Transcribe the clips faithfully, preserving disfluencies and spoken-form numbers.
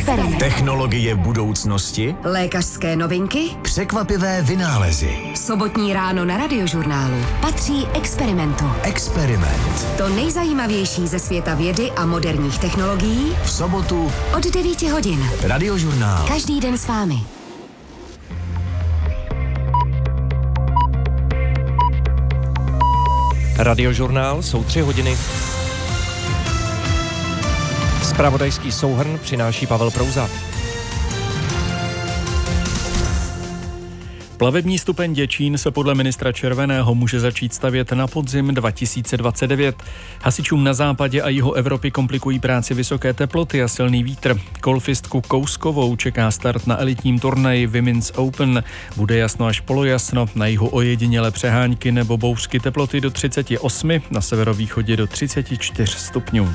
Experiment. Technologie budoucnosti, Lékařské novinky, překvapivé vynálezy. Sobotní ráno na Radiožurnálu patří Experimentu. Experiment. To nejzajímavější ze světa vědy a moderních technologií V sobotu od devíti hodin. Radiožurnál. Každý den s vámi. Radiožurnál, jsou tři hodiny. Zpravodajský souhrn přináší Pavel Prouza. Plavební stupeň Děčín se podle ministra Červeného může začít stavět na podzim dva tisíce dvacet devět. Hasičům na západě a jihu Evropy komplikují práci vysoké teploty a silný vítr. Golfistku Kouskovou čeká start na elitním turnaji Women's Open. Bude jasno až polojasno, na jihu ojedinělé přehánky nebo bouřky, teploty do třicet osm, na severovýchodě do třicet čtyři stupňů.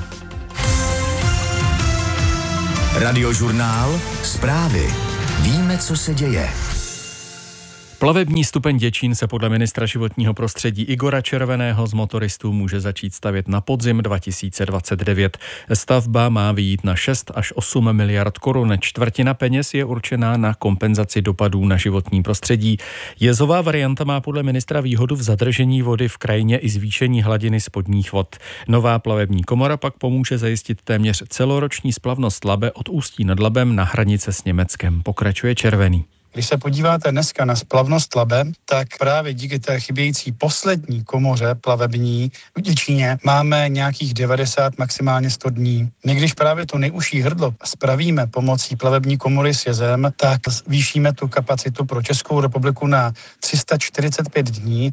Radiožurnál. Zprávy. Víme, co se děje. Plavební stupeň Děčín se podle ministra životního prostředí Igora Červeného z motoristů může začít stavět na podzim dva tisíce dvacet devět. Stavba má vyjít na šest až osm miliard korun. Čtvrtina peněz je určená na kompenzaci dopadů na životní prostředí. Jezová varianta má podle ministra výhodu v zadržení vody v krajině i zvýšení hladiny spodních vod. Nová plavební komora pak pomůže zajistit téměř celoroční splavnost Labe od Ústí nad Labem na hranice s Německem, pokračuje Červený. Když se podíváte dneska na splavnost Labe, tak právě díky té chybějící poslední komoře plavební v Děčíně máme nějakých devadesát, maximálně sto dní. My když právě to nejužší hrdlo spravíme pomocí plavební komory s jezem, tak zvýšíme tu kapacitu pro Českou republiku na tři sta čtyřicet pět dní.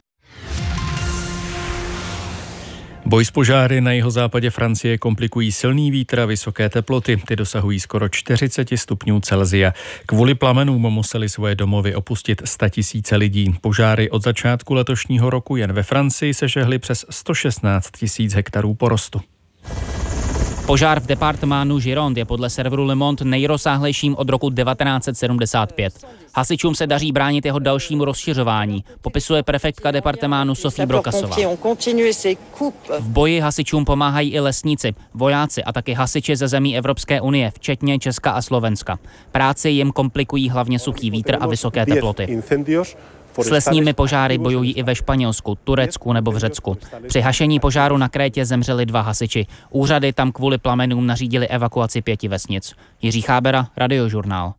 Boj s požáry na jihozápadě Francie komplikují silný vítr a vysoké teploty. Ty dosahují skoro čtyřicet stupňů Celsia. Kvůli plamenům museli svoje domovy opustit statisíce lidí. Požáry od začátku letošního roku jen ve Francii sežehly přes sto šestnáct tisíc hektarů porostu. Požár v departemánu Gironde je podle serveru Le Monde nejrozsáhlejším od roku devatenáct set sedmdesát pět. Hasičům se daří bránit jeho dalšímu rozšiřování, popisuje prefektka departemánu Sophie Brokasová. V boji hasičům pomáhají i lesníci, vojáci a taky hasiči ze zemí Evropské unie, včetně Česka a Slovenska. Práci jim komplikují hlavně suchý vítr a vysoké teploty. S lesními požáry bojují i ve Španělsku, Turecku nebo v Řecku. Při hašení požáru na Krétě zemřeli dva hasiči. Úřady tam kvůli plamenům nařídili evakuaci pěti vesnic. Jiří Chábera, Radiožurnál.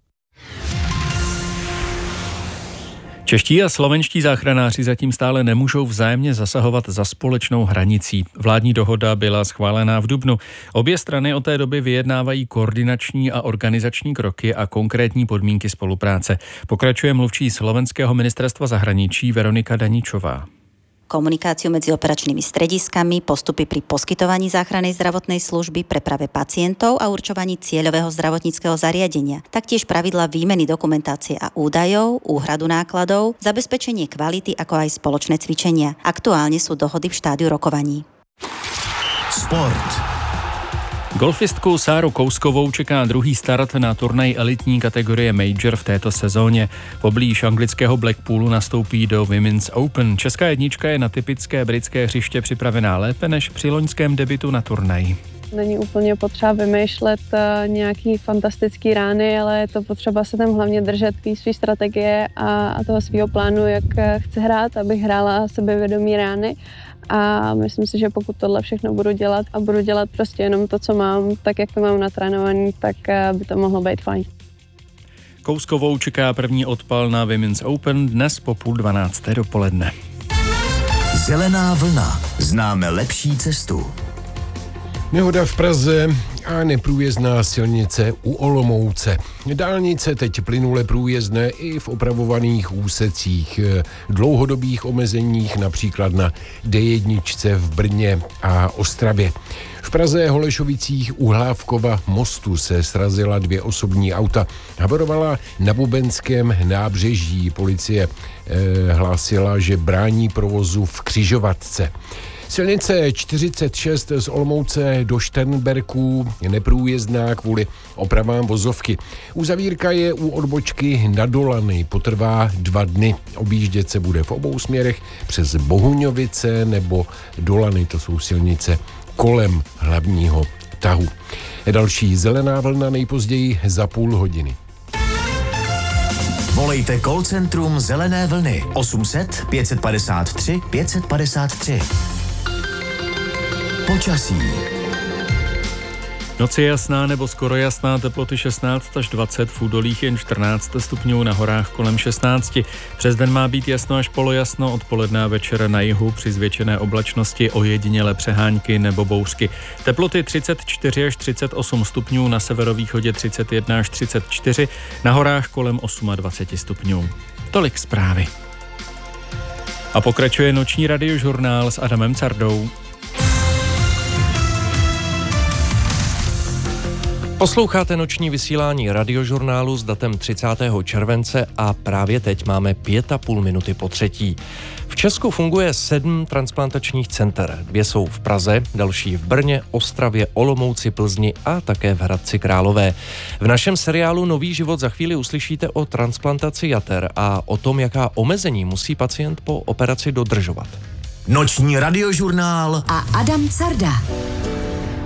Čeští a slovenští záchranáři zatím stále nemůžou vzájemně zasahovat za společnou hranicí. Vládní dohoda byla schválená v dubnu. Obě strany od té doby vyjednávají koordinační a organizační kroky a konkrétní podmínky spolupráce. Pokračuje mluvčí slovenského ministerstva zahraničí Veronika Daničová. Komunikáciu medzi operačnými strediskami, postupy pri poskytovaní záchrannej zdravotnej služby, preprave pacientov a určovaní cieľového zdravotníckeho zariadenia. Taktiež pravidla výmeny dokumentácie a údajov, úhradu nákladov, zabezpečenie kvality, ako aj spoločné cvičenia. Aktuálne sú dohody v štádiu rokovaní. Sport. Golfistku Sáru Kouskovou čeká druhý start na turnaj elitní kategorie Major v této sezóně. Poblíž anglického Blackpoolu nastoupí do Women's Open. Česká jednička je na typické britské hřiště připravená lépe než při loňském debutu na turnaji. Není úplně potřeba vymýšlet nějaký fantastický rány, ale je to potřeba se tam hlavně držet té své strategie a, a toho svého plánu, jak chce hrát, abych hrála sebevědomý rány. A myslím si, že pokud tohle všechno budu dělat a budu dělat prostě jenom to, co mám, tak jak to mám natrénovaný, tak by to mohlo být fajn. Kouskovou čeká první odpal na Women's Open dnes po půl dvanácté dopoledne. Zelená vlna. Známe lepší cestu. Nehoda v Praze a neprůjezdná silnice u Olomouce. Dálnice teď plynule průjezdné i v opravovaných úsecích, dlouhodobých omezeních, například na D jedna v Brně a Ostravě. V Praze Holešovicích u Hlávkova mostu se srazila dvě osobní auta. Haverovala na Bubenském nábřeží. Policie eh, hlásila, že brání provozu v křižovatce. Silnice čtyřicet šest z Olomouce do Šternberků je neprůjezdná kvůli opravám vozovky. Uzavírka je u odbočky na Dolany, potrvá dva dny. Objíždět se bude v obou směrech přes Bohuňovice nebo Dolany, to jsou silnice kolem hlavního tahu. Další Zelená vlna nejpozději za půl hodiny. Volejte call centrum Zelené vlny osm set pět padesát tři pět padesát tři. Počasí. Noc je jasná nebo skoro jasná, teploty šestnáct až dvacet, v údolích jen čtrnáct stupňů, na horách kolem šestnáct. Přes den má být jasno až polojasno, odpoledne a večer na jihu při zvětšené oblačnosti ojediněle přehánky nebo bouřky. Teploty třicet čtyři až třicet osm stupňů, na severovýchodě třicet jedna až třicet čtyři, na horách kolem dvacet osm stupňů. Tolik zprávy. A pokračuje noční radiožurnál s Adamem Cardou. Posloucháte noční vysílání radiožurnálu s datem třicátého července a právě teď máme pět a půl minuty po třetí. V Česku funguje sedm transplantačních center. Dvě jsou v Praze, další v Brně, Ostravě, Olomouci, Plzni a také v Hradci Králové. V našem seriálu Nový život za chvíli uslyšíte o transplantaci jater a o tom, jaká omezení musí pacient po operaci dodržovat. Noční radiožurnál a Adam Carda.